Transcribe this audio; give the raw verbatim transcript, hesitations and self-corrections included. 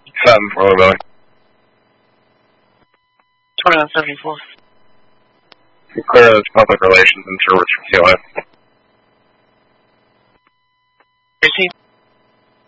Seven for the building. twenty-one seventy-four. Clear as public relations and Sherwood for C L F.